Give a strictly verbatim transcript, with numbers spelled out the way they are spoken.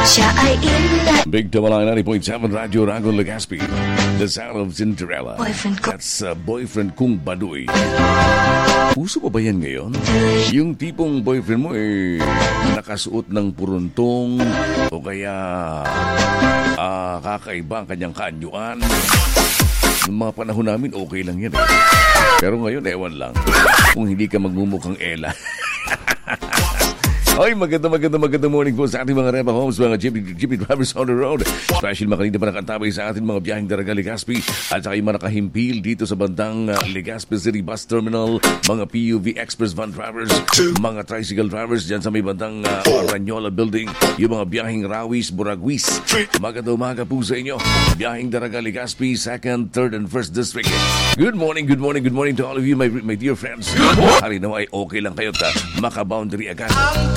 Siya ay inday. Big Tamalay ninety point seven Radio Ragon Legazpi. The sound of Cinderella. Boyfriend ko. That's uh, boyfriend kong Baduy. Puso pa ba yan ngayon? Yung tipong boyfriend mo eh nakasuot ng puruntong o kaya uh, kakaiba ang kanyang kaanyuan. Noong mga panahon namin, okay lang yan eh. Pero ngayon, ewan lang. Kung hindi ka magmumukhang Ella. Ay, maganda, maganda, maganda morning po sa ating mga Reba Homes, mga jeepney, jeepney drivers on the road. Special mga kanina pa nakatabay sa ating mga biyaheng daraga Legazpi at saka yung mga nakahimpil dito sa bandang uh, Legazpi City Bus Terminal, mga P U V Express van drivers, mga tricycle drivers dyan sa may bandang uh, Ranyola Building, yung mga biyaheng Rawis, Buraguis. Maganda umaga po sa inyo. Biyaheng daraga Legazpi, second, third, and first District. Good morning, good morning, good morning to all of you, my, my dear friends. Hari naman ay okay lang kayo at maka-boundary agad.